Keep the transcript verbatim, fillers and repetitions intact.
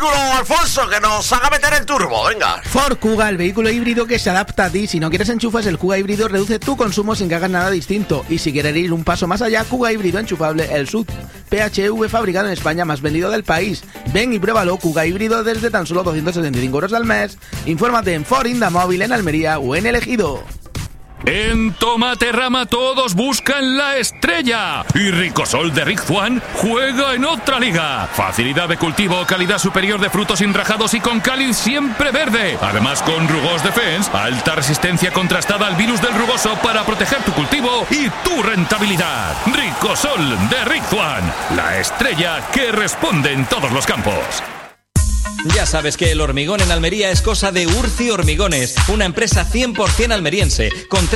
vehículo, Alfonso, que nos haga meter el turbo, venga. Ford Kuga, el vehículo híbrido que se adapta a ti. Si no quieres enchufes, el Kuga híbrido reduce tu consumo sin que hagas nada distinto. Y si quieres ir un paso más allá, Kuga híbrido enchufable, el S U V P H E V, fabricado en España, más vendido del país. Ven y pruébalo, Kuga híbrido desde tan solo doscientos setenta y cinco euros al mes. Infórmate en Ford Indamóvil, en Almería o en El Ejido. En Tomaterrama todos buscan la estrella y Ricosol de Rick Juan juega en otra liga. Facilidad de cultivo, calidad superior de frutos enrajados y con cáliz siempre verde. Además con Rugos Defense, alta resistencia contrastada al virus del rugoso para proteger tu cultivo y tu rentabilidad. Ricosol de Rick Juan, la estrella que responde en todos los campos. Ya sabes que el hormigón en Almería es cosa de Urci Hormigones, una empresa cien por ciento almeriense, con